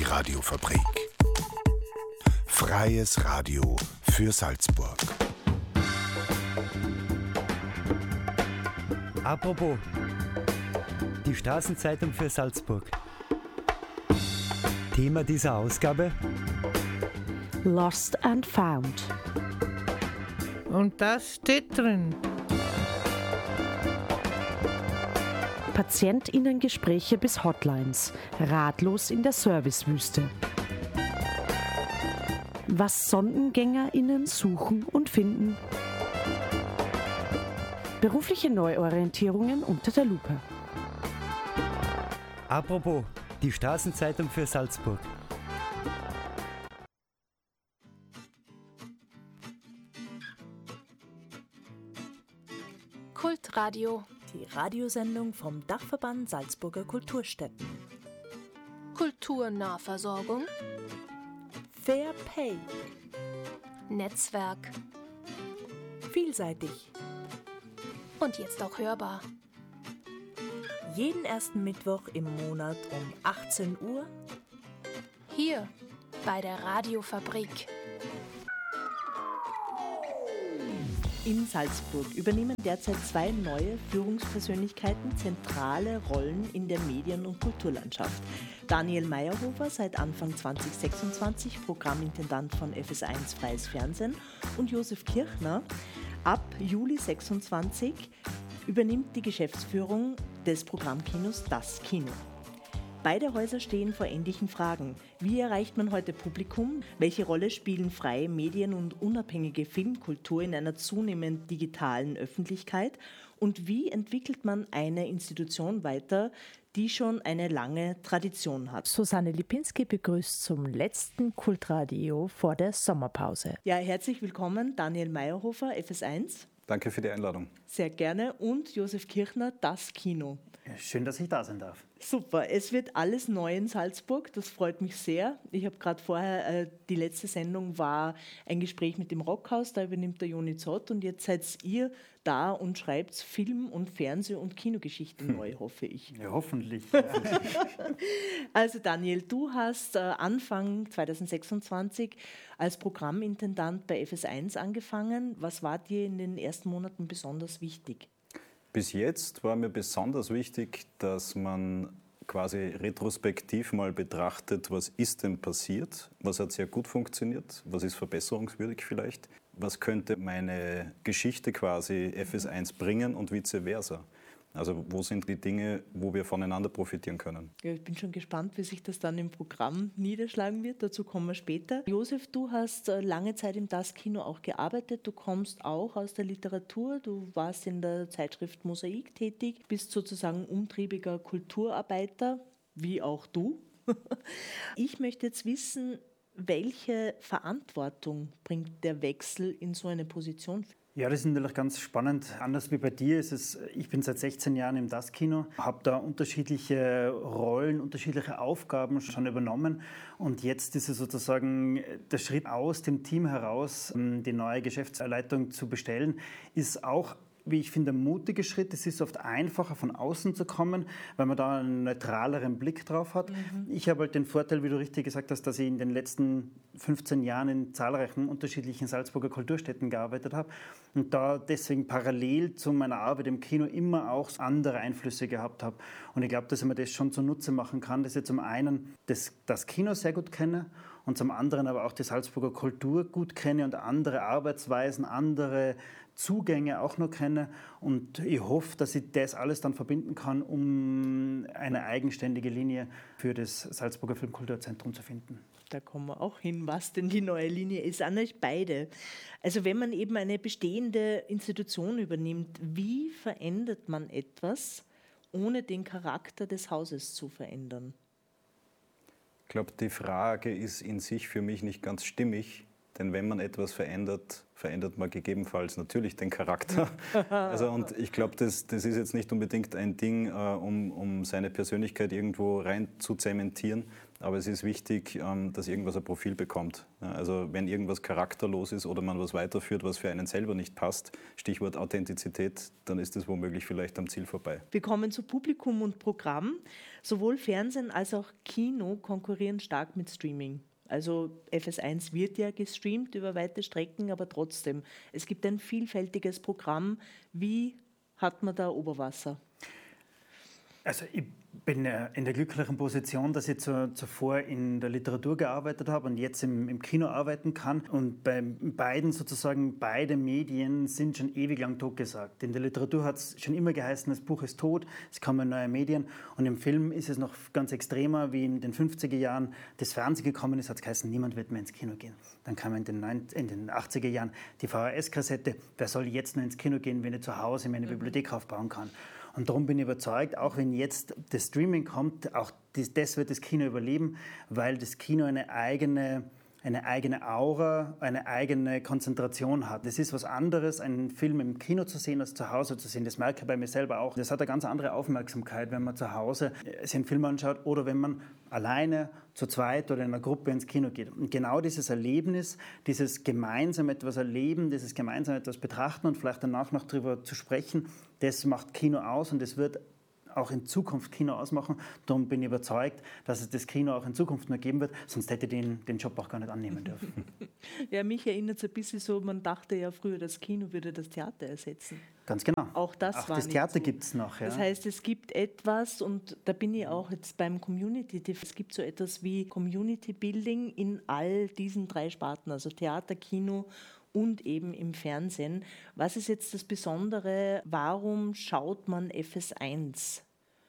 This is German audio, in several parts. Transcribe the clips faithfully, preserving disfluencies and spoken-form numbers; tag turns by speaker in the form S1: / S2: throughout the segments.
S1: Die Radiofabrik. Freies Radio für Salzburg.
S2: Apropos, die Straßenzeitung für Salzburg. Thema dieser Ausgabe:
S3: Lost and Found.
S4: Und das steht drin.
S3: PatientInnen-Gespräche bis Hotlines. Ratlos in der Servicewüste. Was SondengängerInnen suchen und finden. Berufliche Neuorientierungen unter der Lupe.
S2: Apropos, die Straßenzeitung für Salzburg.
S5: Kultradio.
S6: Die Radiosendung vom Dachverband Salzburger Kulturstätten.
S5: Kulturnahversorgung.
S6: Fair Pay.
S5: Netzwerk.
S6: Vielseitig.
S5: Und jetzt auch hörbar.
S6: Jeden ersten Mittwoch im Monat um achtzehn Uhr.
S5: Hier bei der Radiofabrik.
S6: In Salzburg übernehmen derzeit zwei neue Führungspersönlichkeiten zentrale Rollen in der Medien- und Kulturlandschaft. Daniel Mayerhofer, seit Anfang zwanzig sechsundzwanzig Programmintendant von F S eins Freies Fernsehen, und Josef Kirchner, ab Juli sechsundzwanzig, übernimmt die Geschäftsführung des Programmkinos Das Kino. Beide Häuser stehen vor ähnlichen Fragen. Wie erreicht man heute Publikum? Welche Rolle spielen freie Medien und unabhängige Filmkultur in einer zunehmend digitalen Öffentlichkeit? Und wie entwickelt man eine Institution weiter, die schon eine lange Tradition hat?
S3: Susanne Lipinski begrüßt zum letzten Kultradio vor der Sommerpause.
S6: Ja, herzlich willkommen, Daniel Mayerhofer, F S eins.
S7: Danke für die Einladung.
S6: Sehr gerne. Und Josef Kirchner, Das Kino.
S8: Schön, dass ich da sein darf.
S6: Super, es wird alles neu in Salzburg, das freut mich sehr. Ich habe gerade vorher, äh, die letzte Sendung war ein Gespräch mit dem Rockhaus, da übernimmt der Joni Zott, und jetzt seid ihr da und schreibt Film- und Fernseh- und Kinogeschichten hm. neu, hoffe ich.
S8: Ja, hoffentlich.
S6: Also Daniel, du hast äh, Anfang zwanzig sechsundzwanzig als Programmintendant bei F S eins angefangen. Was war dir in den ersten Monaten besonders wichtig?
S7: Bis jetzt war mir besonders wichtig, dass man quasi retrospektiv mal betrachtet, was ist denn passiert, was hat sehr gut funktioniert, was ist verbesserungswürdig vielleicht, was könnte meine Geschichte quasi F S eins bringen und vice versa. Also wo sind die Dinge, wo wir voneinander profitieren können?
S6: Ja, ich bin schon gespannt, wie sich das dann im Programm niederschlagen wird. Dazu kommen wir später. Josef, du hast lange Zeit im Das Kino auch gearbeitet. Du kommst auch aus der Literatur. Du warst in der Zeitschrift Mosaik tätig, bist sozusagen umtriebiger Kulturarbeiter, wie auch du. Ich möchte jetzt wissen, welche Verantwortung bringt der Wechsel in so eine Position?
S8: Ja, das ist natürlich ganz spannend. Anders wie bei dir ist es, ich bin seit sechzehn Jahren im Das Kino, habe da unterschiedliche Rollen, unterschiedliche Aufgaben schon übernommen, und jetzt ist es sozusagen der Schritt aus dem Team heraus, die neue Geschäftsleitung zu bestellen, ist auch, wie ich finde, ein mutiger Schritt. Es ist oft einfacher, von außen zu kommen, weil man da einen neutraleren Blick drauf hat. Mhm. Ich habe halt den Vorteil, wie du richtig gesagt hast, dass ich in den letzten fünfzehn Jahren in zahlreichen unterschiedlichen Salzburger Kulturstätten gearbeitet habe und da deswegen parallel zu meiner Arbeit im Kino immer auch andere Einflüsse gehabt habe. Und ich glaube, dass ich mir das schon zunutze machen kann, dass ich zum einen das, das Kino sehr gut kenne und zum anderen aber auch die Salzburger Kultur gut kenne und andere Arbeitsweisen, andere Zugänge auch noch kenne, und ich hoffe, dass ich das alles dann verbinden kann, um eine eigenständige Linie für das Salzburger Filmkulturzentrum zu finden.
S6: Da kommen wir auch hin, was denn die neue Linie ist, an euch beide. Also wenn man eben eine bestehende Institution übernimmt, wie verändert man etwas, ohne den Charakter des Hauses zu verändern?
S7: Ich glaube, die Frage ist in sich für mich nicht ganz stimmig, Denn wenn man etwas verändert, verändert man gegebenenfalls natürlich den Charakter. Also, und ich glaube, das, das ist jetzt nicht unbedingt ein Ding, äh, um, um seine Persönlichkeit irgendwo rein zu zementieren. Aber es ist wichtig, ähm, dass irgendwas ein Profil bekommt. Ja, also wenn irgendwas charakterlos ist oder man was weiterführt, was für einen selber nicht passt, Stichwort Authentizität, dann ist das womöglich vielleicht am Ziel vorbei.
S6: Wir kommen zu Publikum und Programm. Sowohl Fernsehen als auch Kino konkurrieren stark mit Streaming. Also F S eins wird ja gestreamt über weite Strecken, aber trotzdem, es gibt ein vielfältiges Programm. Wie hat man da Oberwasser?
S8: Also ich bin in der glücklichen Position, dass ich zuvor in der Literatur gearbeitet habe und jetzt im, im Kino arbeiten kann. Und bei beiden sozusagen, beide Medien sind schon ewig lang totgesagt. In der Literatur hat es schon immer geheißen, das Buch ist tot, es kommen neue Medien. Und im Film ist es noch ganz extremer, wie in den fünfziger Jahren das Fernsehen gekommen ist, hat es geheißen, niemand wird mehr ins Kino gehen. Dann kam in den, in den achtziger Jahren die V H S-Kassette, wer soll jetzt noch ins Kino gehen, wenn ich zu Hause mir eine Bibliothek aufbauen kann. Und darum bin ich überzeugt, auch wenn jetzt das Streaming kommt, auch das, das wird das Kino überleben, weil das Kino eine eigene, eine eigene Aura, eine eigene Konzentration hat. Das ist was anderes, einen Film im Kino zu sehen, als zu Hause zu sehen. Das merke ich bei mir selber auch. Das hat eine ganz andere Aufmerksamkeit, wenn man zu Hause sich einen Film anschaut oder wenn man alleine, zu zweit oder in einer Gruppe ins Kino geht. Und genau dieses Erlebnis, dieses gemeinsam etwas erleben, dieses gemeinsam etwas betrachten und vielleicht danach noch darüber zu sprechen, das macht Kino aus und das wird auch in Zukunft Kino ausmachen. Darum bin ich überzeugt, dass es das Kino auch in Zukunft noch geben wird, sonst hätte ich den, den Job auch gar nicht annehmen dürfen.
S6: Ja, mich erinnert es ein bisschen so, man dachte ja früher, das Kino würde das Theater ersetzen.
S8: Ganz genau.
S6: Auch das
S8: auch
S6: war
S8: das
S6: nicht
S8: Theater
S6: so.
S8: Gibt es noch. Ja.
S6: Das heißt, es gibt etwas, und da bin ich auch jetzt beim Community, es gibt so etwas wie Community Building in all diesen drei Sparten, also Theater, Kino und eben im Fernsehen. Was ist jetzt das Besondere? Warum schaut man F S eins?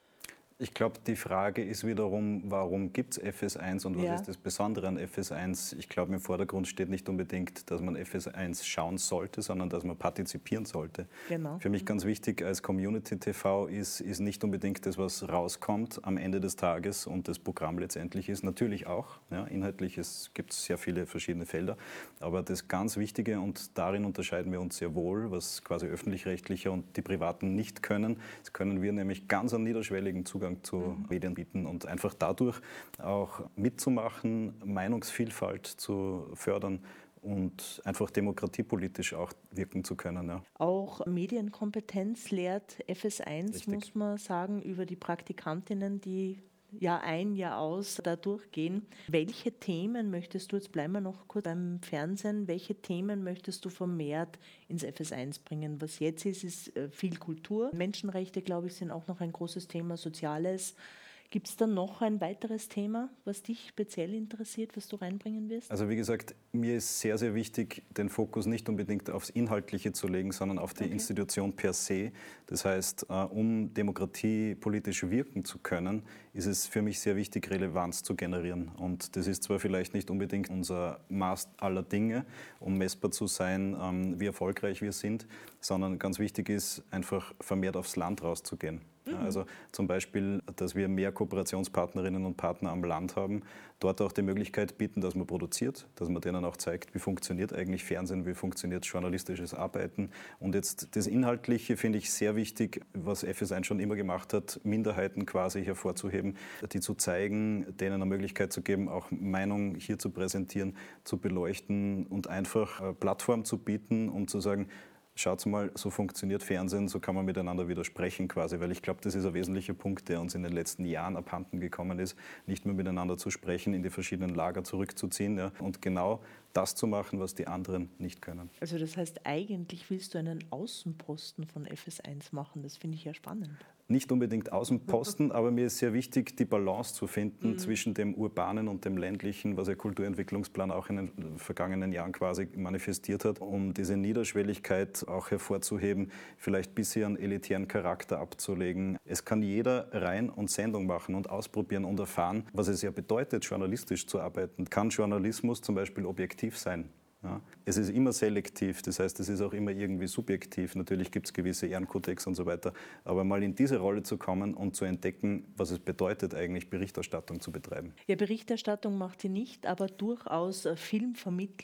S7: Ich glaube, die Frage ist wiederum, warum gibt es F S eins und was
S6: Ja.
S7: ist das Besondere an F S eins? Ich glaube, im Vordergrund steht nicht unbedingt, dass man F S eins schauen sollte, sondern dass man partizipieren sollte.
S6: Genau.
S7: Für mich ganz wichtig als Community-T V ist, ist nicht unbedingt das, was rauskommt am Ende des Tages und das Programm letztendlich ist. Natürlich auch, ja, inhaltlich gibt es sehr viele verschiedene Felder, aber das ganz Wichtige, und darin unterscheiden wir uns sehr wohl, was quasi öffentlich-rechtliche und die Privaten nicht können, das können wir nämlich ganz einen niederschwelligen Zugang zu mhm. Medien bieten und einfach dadurch auch mitzumachen, Meinungsvielfalt zu fördern und einfach demokratiepolitisch auch wirken zu können. Ja.
S6: Auch Medienkompetenz lehrt F S eins,
S7: Richtig.
S6: muss man sagen, über die Praktikantinnen, die Jahr ein, Jahr aus da durchgehen. Welche Themen möchtest du, jetzt bleiben wir noch kurz beim Fernsehen, welche Themen möchtest du vermehrt ins F S eins bringen? Was jetzt ist, ist viel Kultur. Menschenrechte, glaube ich, sind auch noch ein großes Thema, Soziales. Gibt es da noch ein weiteres Thema, was dich speziell interessiert, was du reinbringen wirst?
S7: Also wie gesagt, mir ist sehr, sehr wichtig, den Fokus nicht unbedingt aufs Inhaltliche zu legen, sondern auf die okay. Institution per se. Das heißt, um Demokratie politisch wirken zu können, ist es für mich sehr wichtig, Relevanz zu generieren. Und das ist zwar vielleicht nicht unbedingt unser Maß aller Dinge, um messbar zu sein, wie erfolgreich wir sind, sondern ganz wichtig ist, einfach vermehrt aufs Land rauszugehen. Ja, also zum Beispiel, dass wir mehr Kooperationspartnerinnen und Partner am Land haben, dort auch die Möglichkeit bieten, dass man produziert, dass man denen auch zeigt, wie funktioniert eigentlich Fernsehen, wie funktioniert journalistisches Arbeiten. Und jetzt das Inhaltliche finde ich sehr wichtig, was F S eins schon immer gemacht hat, Minderheiten quasi hervorzuheben, die zu zeigen, denen eine Möglichkeit zu geben, auch Meinung hier zu präsentieren, zu beleuchten und einfach eine Plattform zu bieten, um zu sagen, schaut mal, so funktioniert Fernsehen, so kann man miteinander widersprechen quasi, weil ich glaube, das ist ein wesentlicher Punkt, der uns in den letzten Jahren abhanden gekommen ist, nicht mehr miteinander zu sprechen, in die verschiedenen Lager zurückzuziehen, ja, und genau das zu machen, was die anderen nicht können.
S6: Also das heißt, eigentlich willst du einen Außenposten von F S eins machen, das finde ich ja spannend.
S7: Nicht unbedingt Außenposten, aber mir ist sehr wichtig, die Balance zu finden mhm. zwischen dem Urbanen und dem Ländlichen, was der Kulturentwicklungsplan auch in den vergangenen Jahren quasi manifestiert hat, um diese Niederschwelligkeit auch hervorzuheben, vielleicht bisher einen elitären Charakter abzulegen. Es kann jeder rein und Sendung machen und ausprobieren und erfahren, was es ja bedeutet, journalistisch zu arbeiten. Kann Journalismus zum Beispiel objektiv sein? Ja. Es ist immer selektiv, das heißt, es ist auch immer irgendwie subjektiv. Natürlich gibt es gewisse Ehrenkodex und so weiter, aber mal in diese Rolle zu kommen und zu entdecken, was es bedeutet, eigentlich Berichterstattung zu betreiben.
S6: Ja, Berichterstattung macht sie nicht, aber durchaus Filmvermittlung.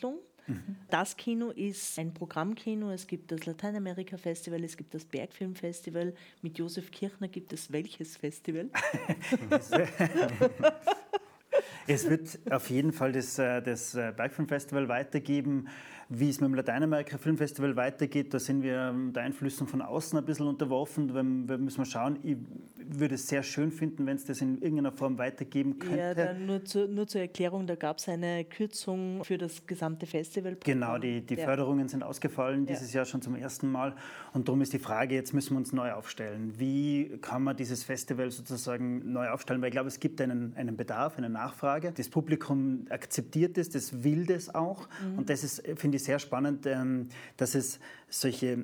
S6: Mhm. Das Kino ist ein Programmkino. Es gibt das Lateinamerika-Festival, es gibt das Bergfilmfestival. Mit Josef Kirchner gibt es welches Festival?
S8: Es wird auf jeden Fall das, das Bergfilmfestival weitergeben. Wie es mit dem Lateinamerika-Filmfestival weitergeht, da sind wir der Einflüssen von außen ein bisschen unterworfen. Da müssen wir schauen. Ich würde es sehr schön finden, wenn es das in irgendeiner Form weitergeben könnte.
S6: Ja, dann nur, zu, nur zur Erklärung, da gab es eine Kürzung für das gesamte Festival.
S8: Genau, die, die ja. Förderungen sind ausgefallen dieses ja. Jahr schon zum ersten Mal. Und darum ist die Frage, jetzt müssen wir uns neu aufstellen. Wie kann man dieses Festival sozusagen neu aufstellen? Weil ich glaube, es gibt einen, einen Bedarf, eine Nachfrage. Das Publikum akzeptiert es, das will das auch. Mhm. Und das ist, finde ich, sehr spannend, dass es solche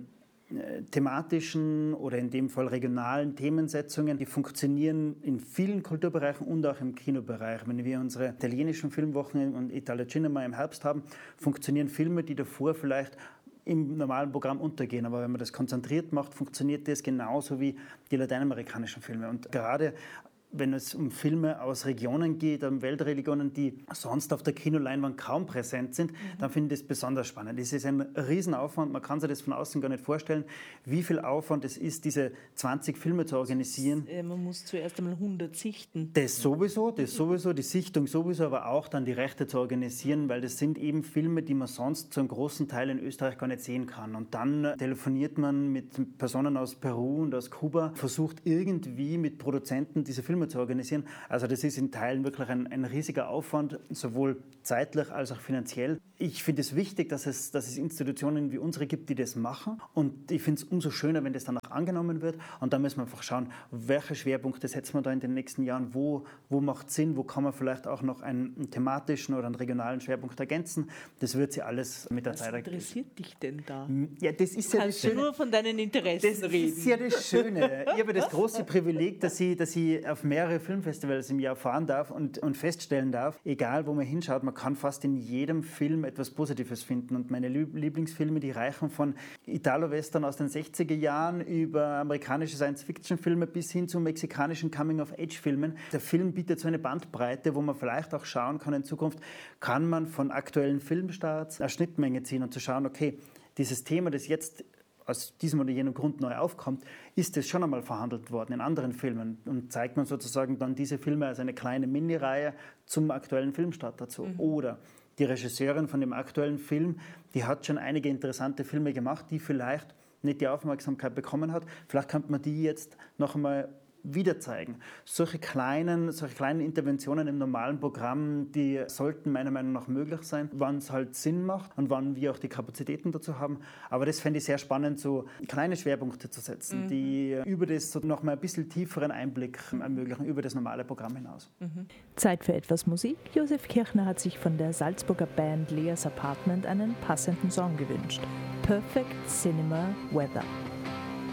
S8: thematischen oder in dem Fall regionalen Themensetzungen, die funktionieren in vielen Kulturbereichen und auch im Kinobereich. Wenn wir unsere italienischen Filmwochen und Italia Cinema im Herbst haben, funktionieren Filme, die davor vielleicht im normalen Programm untergehen. Aber wenn man das konzentriert macht, funktioniert das genauso wie die lateinamerikanischen Filme. Und gerade wenn es um Filme aus Regionen geht, um Weltreligionen, die sonst auf der Kinoleinwand kaum präsent sind, mhm. dann finde ich das besonders spannend. Es ist ein Riesenaufwand, man kann sich das von außen gar nicht vorstellen, wie viel Aufwand es ist, diese zwanzig Filme zu organisieren.
S6: Ist, äh, man muss zuerst einmal hundert sichten.
S8: Das sowieso, das sowieso, die Sichtung sowieso, aber auch dann die Rechte zu organisieren, weil das sind eben Filme, die man sonst zu einem großen Teil in Österreich gar nicht sehen kann. Und dann telefoniert man mit Personen aus Peru und aus Kuba, versucht irgendwie mit Produzenten diese Filme zu organisieren. Also das ist in Teilen wirklich ein, ein riesiger Aufwand, sowohl zeitlich als auch finanziell. Ich finde es wichtig, dass es, dass es Institutionen wie unsere gibt, die das machen. Und ich finde es umso schöner, wenn das dann auch angenommen wird. Und da müssen wir einfach schauen, welche Schwerpunkte setzen wir da in den nächsten Jahren, wo, wo macht es Sinn, wo kann man vielleicht auch noch einen, einen thematischen oder einen regionalen Schwerpunkt ergänzen. Das wird sich alles mit der
S6: Was
S8: Zeit ergeben.
S6: Was interessiert dich denn da?
S8: Ja, das ist ja
S6: Kannst
S8: das
S6: du nur von deinen Interessen
S8: das
S6: reden?
S8: Das ist ja das Schöne. Ich habe das große Privileg, dass ich, dass ich auf mehrere Filmfestivals im Jahr fahren darf und, und feststellen darf, egal wo man hinschaut, man kann fast in jedem Film etwas Positives finden. Und meine Lieblingsfilme, die reichen von Italo-Western aus den sechziger Jahren über amerikanische Science-Fiction-Filme bis hin zu mexikanischen Coming-of-Age-Filmen. Der Film bietet so eine Bandbreite, wo man vielleicht auch schauen kann in Zukunft, kann man von aktuellen Filmstarts eine Schnittmenge ziehen und zu schauen, okay, dieses Thema, das jetzt aus diesem oder jenem Grund neu aufkommt, ist es schon einmal verhandelt worden in anderen Filmen und zeigt man sozusagen dann diese Filme als eine kleine Mini-Reihe zum aktuellen Filmstart dazu. Mhm. Oder die Regisseurin von dem aktuellen Film, die hat schon einige interessante Filme gemacht, die vielleicht nicht die Aufmerksamkeit bekommen hat. Vielleicht könnte man die jetzt noch einmal wieder zeigen. Solche kleinen, solche kleinen Interventionen im normalen Programm, die sollten meiner Meinung nach möglich sein, wann es halt Sinn macht und wann wir auch die Kapazitäten dazu haben. Aber das fände ich sehr spannend, so kleine Schwerpunkte zu setzen, mhm. die über das so noch mal ein bisschen tieferen Einblick ermöglichen, über das normale Programm hinaus.
S3: Mhm. Zeit für etwas Musik. Josef Kirchner hat sich von der Salzburger Band Leas Apartment einen passenden Song gewünscht. Perfect Cinema Weather.